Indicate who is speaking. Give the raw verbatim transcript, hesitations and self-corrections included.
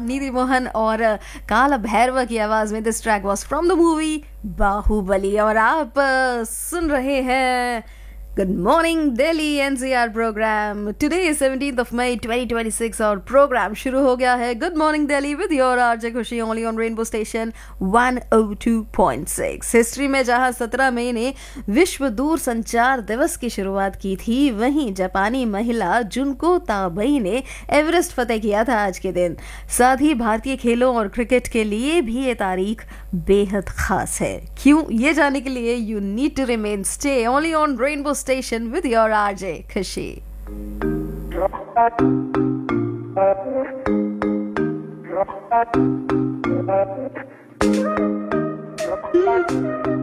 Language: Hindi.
Speaker 1: नीति मोहन और काला भैरवा की आवाज में। This track was from the movie Baahubali और आप अ, सुन रहे हैं good morning Delhi NCR programme. Today is seventeenth of May twenty twenty six और प्रोग्राम शुरू हो गया है good morning Delhi with your RJ खुशी only on rainbow station one O two point six. History में जहां सत्रह मई ने विश्व दूर संचार दिवस की शुरुआत की थी, वहीं जापानी महिला जुनको ताबई ने एवरेस्ट फतेह किया था आज के दिन। साथ ही भारतीय खेलों और क्रिकेट के लिए भी ये तारीख बेहद खास है। क्यों, ये जानने के लिए you need to remain stay only on rainbow station with your R J Khushi.